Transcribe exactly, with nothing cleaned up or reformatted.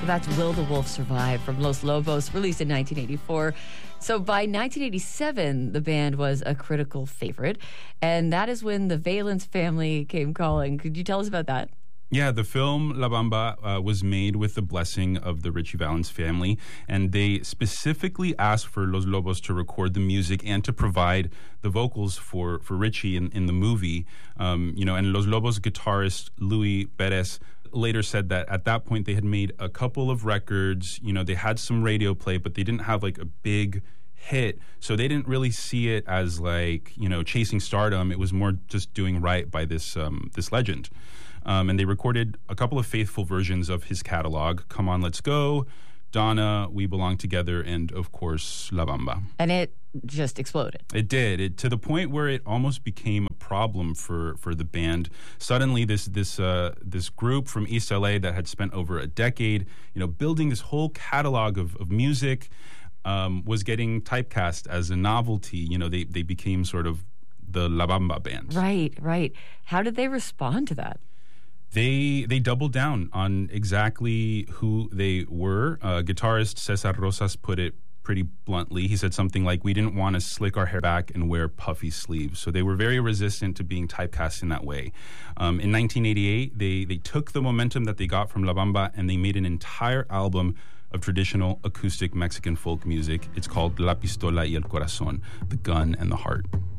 That's Will the Wolf Survive from Los Lobos, released in nineteen eighty-four. So by nineteen eighty-seven, the band was a critical favorite, and that is when the Valence family came calling. Could you tell us about that? Yeah, the film La Bamba uh, was made with the blessing of the Richie Valens family, and they specifically asked for Los Lobos to record the music and to provide the vocals for, for Richie in, in the movie. Um, you know, and Los Lobos guitarist Luis Perez later said that at that point they had made a couple of records. You know, they had some radio play, but they didn't have like a big hit, so they didn't really see it as like, you know, chasing stardom. It was more just doing right by this um, this legend. Um, and they recorded a couple of faithful versions of his catalog: Come On, Let's Go, Donna, We Belong Together, and of course La Bamba. And it just exploded. It did. It to the point where it almost became a problem for, for the band. Suddenly, this this uh, this group from East L A that had spent over a decade, you know, building this whole catalog of, of music, um, was getting typecast as a novelty. You know, they they became sort of the La Bamba band. Right, right. How did they respond to that? They they doubled down on exactly who they were. Uh, guitarist Cesar Rosas put it pretty bluntly. He said something like, "We didn't want to slick our hair back and wear puffy sleeves." So they were very resistant to being typecast in that way. Um, in nineteen eighty-eight, they they took the momentum that they got from La Bamba and they made an entire album of traditional acoustic Mexican folk music. It's called La Pistola y el Corazón, the gun and the heart.